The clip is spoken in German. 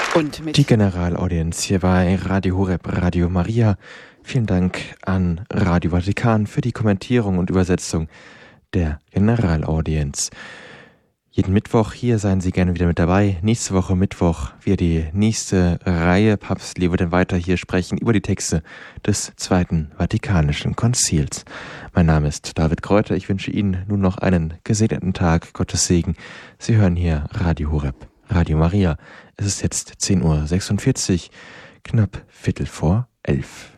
Und mit Die Generalaudienz hier bei Radio Horeb, Radio Maria. Vielen Dank an Radio Vatikan für die Kommentierung und Übersetzung der Generalaudienz. Jeden Mittwoch hier seien Sie gerne wieder mit dabei. Nächste Woche Mittwoch wir die nächste Reihe. Papst Leo wird dann weiter hier sprechen über die Texte des Zweiten Vatikanischen Konzils. Mein Name ist David Kräuter. Ich wünsche Ihnen nun noch einen gesegneten Tag. Gottes Segen. Sie hören hier Radio Horeb, Radio Maria. Es ist jetzt 10:46 Uhr, knapp 11:15.